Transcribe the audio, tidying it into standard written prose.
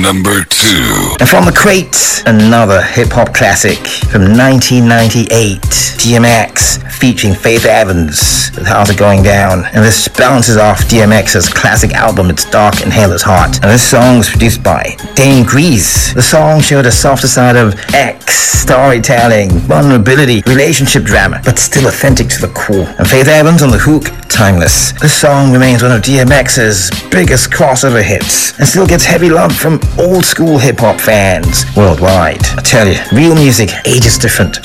number 2. And from the crates, another hip-hop classic from 1998, DMX featuring Faith Evans with How's It Going Down. And this bounces off DMX's classic album It's Dark and Hell Is Hot. And this song was produced by Dane Grease. The song showed a softer side of X, storytelling, vulnerability, relationship drama, but still authentic to the core. And Faith Evans on the hook, timeless. This song remains one of DMX's biggest crossover hits and still gets heavy love from old school hip-hop fans worldwide. I tell you, real music ages different.